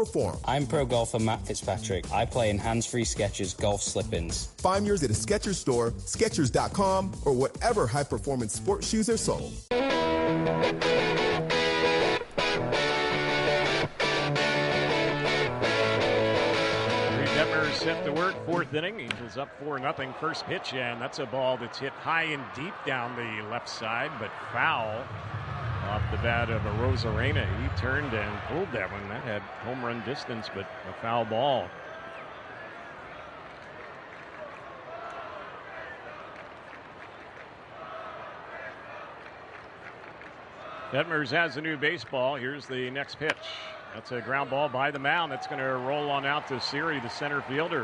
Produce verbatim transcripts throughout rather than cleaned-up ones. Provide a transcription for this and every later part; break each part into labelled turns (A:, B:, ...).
A: Perform.
B: I'm pro golfer Matt Fitzpatrick. I play in hands-free Skechers golf slip-ins.
A: Find yours at a Skechers store, Skechers dot com, or whatever high-performance sports shoes are sold.
C: Detmers set to work, fourth inning. Angels up four nothing. First pitch, and that's a ball that's hit high and deep down the left side, but foul. Off the bat of Arozarena. He turned and pulled that one. That had home run distance, but a foul ball. Detmers has a new baseball. Here's the next pitch. That's a ground ball by the mound. That's going to roll on out to Siri, the center fielder.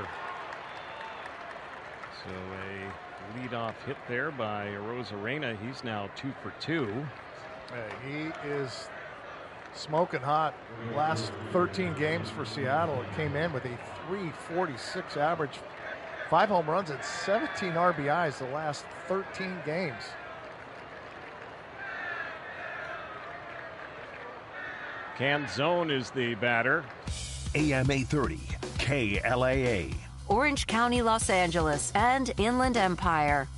C: So a leadoff hit there by Arozarena. He's now two for two.
D: Hey, he is smoking hot. Last thirteen games for Seattle, it came in with a three forty-six average, five home runs and seventeen R B Is the last thirteen games.
C: Canzone is the batter.
E: A M eight thirty, K L A A.
F: Orange County, Los Angeles, and Inland Empire.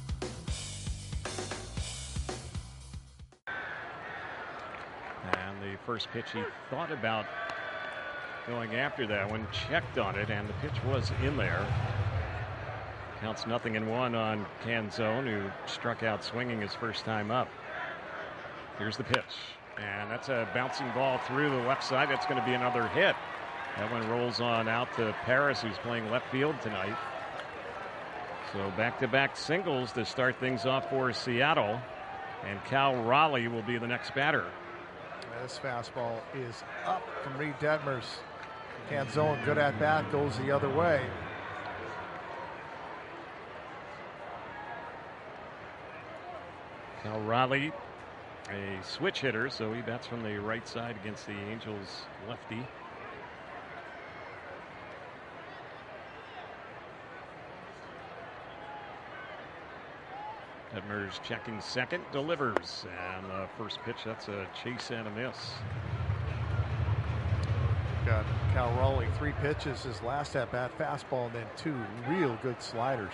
C: First pitch, he thought about going after that one, checked on it, and the pitch was in there. Counts nothing in one on Canzone, who struck out swinging his first time up. Here's the pitch, and that's a bouncing ball through the left side. That's going to be another hit. That one rolls on out to Paris, who's playing left field tonight. So back-to-back singles to start things off for Seattle, and Cal Raleigh will be the next batter.
D: This fastball is up from Reed Detmers. Canzone, good at bat, goes the other way.
C: Cal Raleigh, a switch hitter, so he bats from the right side against the Angels lefty. Detmers checking second, delivers, and the first pitch, that's a chase and a miss.
D: Got Cal Raleigh, three pitches, his last at-bat fastball, and then two real good sliders.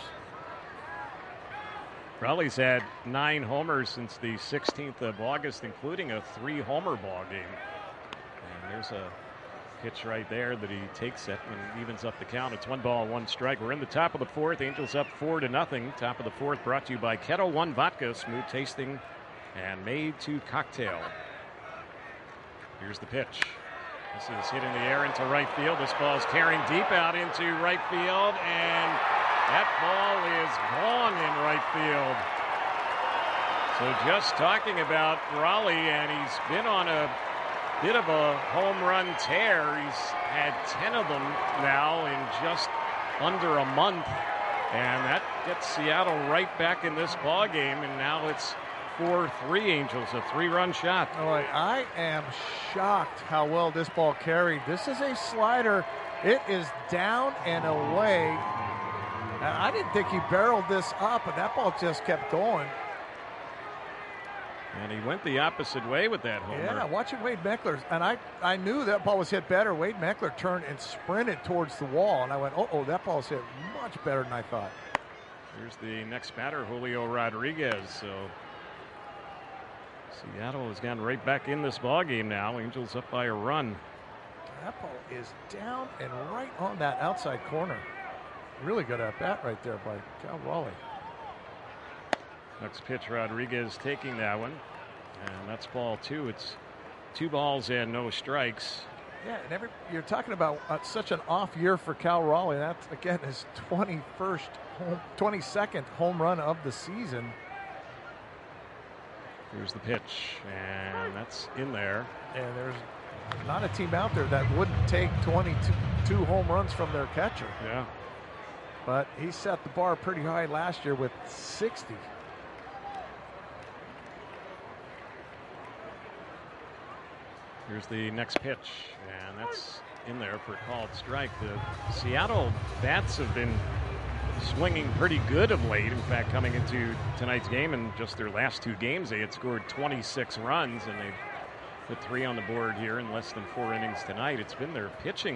C: Raleigh's had nine homers since the sixteenth of August, including a three-homer ball game. And there's a pitch right there that he takes it and evens up the count. It's one ball, one strike. We're in the top of the fourth. Angels up four to nothing. Top of the fourth brought to you by Kettle One Vodka, smooth tasting and made to cocktail. Here's the pitch. This is hit in the air into right field. This ball is carrying deep out into right field, and that ball is gone in right field. So just talking about Raleigh, and he's been on a bit of a home run tear. He's had ten of them now in just under a month, and that gets Seattle right back in this ball game. And now it's four three Angels, a three-run shot.
D: All right, I am shocked how well this ball carried. This is a slider. It is down and away. And I didn't think he barreled this up, and that ball just kept going.
C: And he went the opposite way with that homer.
D: Yeah, watching Wade Meckler. And I, I knew that ball was hit better. Wade Meckler turned and sprinted towards the wall. And I went, oh, oh, that ball's hit much better than I thought.
C: Here's the next batter, Julio Rodriguez. So Seattle has gone right back in this ball game now. Angels up by a run.
D: That ball is down and right on that outside corner. Really good at bat right there by Cal Raleigh.
C: Next pitch, Rodriguez taking that one, and that's ball two. It's two balls and no strikes.
D: Yeah, and every, you're talking about uh, such an off year for Cal Raleigh. That's, again, his twenty-first, home, twenty-second home run of the season.
C: Here's the pitch, and that's in there.
D: And there's not a team out there that wouldn't take twenty-two home runs from their catcher.
C: Yeah.
D: But he set the bar pretty high last year with sixty.
C: Here's the next pitch, and that's in there for a called strike. The Seattle bats have been swinging pretty good of late. In fact, coming into tonight's game, in just their last two games, they had scored twenty-six runs, and they put three on the board here in less than four innings tonight. It's been their pitching